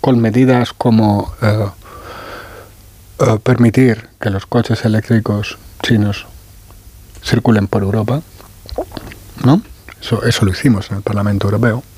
con medidas como permitir que los coches eléctricos chinos circulen por Europa, ¿no? Eso lo hicimos en el Parlamento Europeo.